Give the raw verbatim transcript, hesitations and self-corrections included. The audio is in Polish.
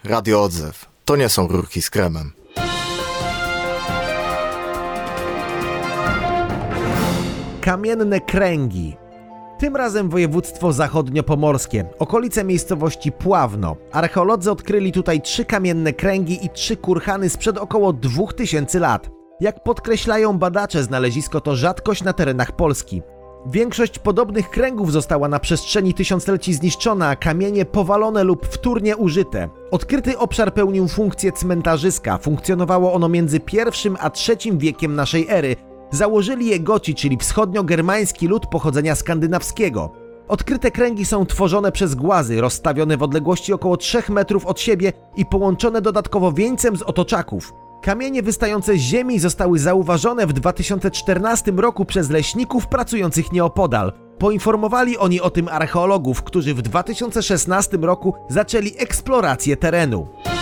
Radio Odzew. To nie są rurki z kremem. Kamienne kręgi. Tym razem województwo zachodniopomorskie, okolice miejscowości Pławno. Archeolodzy odkryli tutaj trzy kamienne kręgi i trzy kurhany sprzed około dwóch tysięcy lat. Jak podkreślają badacze, znalezisko to rzadkość na terenach Polski. Większość podobnych kręgów została na przestrzeni tysiącleci zniszczona, a kamienie powalone lub wtórnie użyte. Odkryty obszar pełnił funkcję cmentarzyska. Funkcjonowało ono między pierwszym a trzecim wiekiem naszej ery. Założyli je Goci, czyli wschodniogermański lud pochodzenia skandynawskiego. Odkryte kręgi są tworzone przez głazy, rozstawione w odległości około trzech metrów od siebie i połączone dodatkowo wieńcem z otoczaków. Kamienie wystające z ziemi zostały zauważone w dwa tysiące czternastym roku przez leśników pracujących nieopodal. Poinformowali oni o tym archeologów, którzy w dwa tysiące szesnastym roku zaczęli eksplorację terenu.